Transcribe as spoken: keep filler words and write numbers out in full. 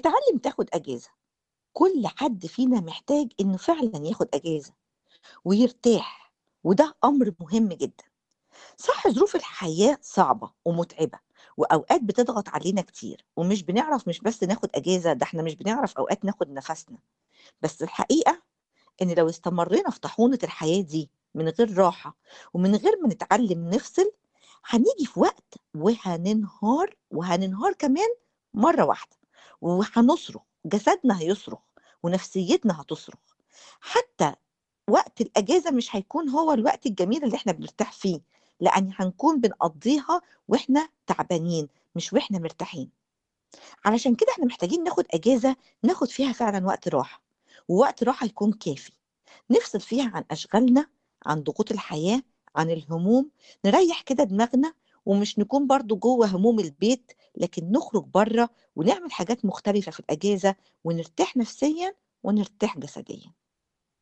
اتعلم تاخد أجازة. كل حد فينا محتاج إنه فعلا ياخد أجازة ويرتاح، وده أمر مهم جدا. صح، ظروف الحياة صعبة ومتعبة، وأوقات بتضغط علينا كتير ومش بنعرف مش بس ناخد أجازة، ده احنا مش بنعرف أوقات ناخد نفسنا. بس الحقيقة إن لو استمرينا في طاحونة الحياة دي من غير راحة ومن غير ما نتعلم نفصل، هنيجي في وقت وهننهار، وهننهار كمان مرة واحدة، وهنصرخ، جسدنا هيصرخ ونفسيتنا هتصرخ. حتى وقت الأجازة مش هيكون هو الوقت الجميل اللي احنا بنرتاح فيه، لأن هنكون بنقضيها واحنا تعبانين مش واحنا مرتاحين. علشان كده احنا محتاجين ناخد أجازة، ناخد فيها فعلا وقت راحة، ووقت راحة يكون كافي نفصل فيها عن أشغالنا، عن ضغوط الحياة، عن الهموم. نريح كده دماغنا، ومش نكون برضو جوه هموم البيت، لكن نخرج بره ونعمل حاجات مختلفة في الأجازة، ونرتاح نفسيا ونرتاح جسديا.